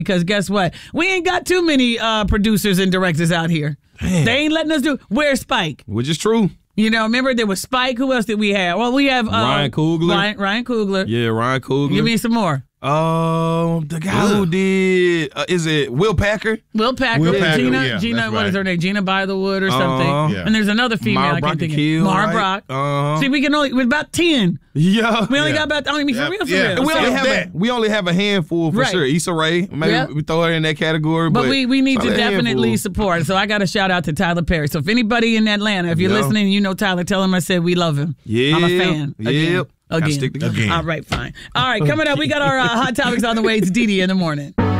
because guess what? We ain't got too many producers and directors out here. Man. They ain't letting us do. Where's Spike? Which is true. You know, remember there was Spike. Who else did we have? Well, we have Ryan Coogler. Ryan Coogler. Yeah, Ryan Coogler. Give me some more. The guy who did is it Will Packer? Will Packer. Gina, what is her name? Gina Bythewood or something. Yeah. And there's another female Mara I can't think Brock of. Mara Brock. See, we can only with about 10. Yeah. We only got about. I mean, for real. We only have a handful for sure. Issa Rae, maybe we throw her in that category. But we need to definitely support. So I got a shout out to Tyler Perry. So if anybody in Atlanta, if you're listening and you know Tyler, tell him I said we love him. Yeah. I'm a fan. Yep. Again. All right, fine. All right, coming up, we got our hot topics on the way. It's Dee Dee in the morning.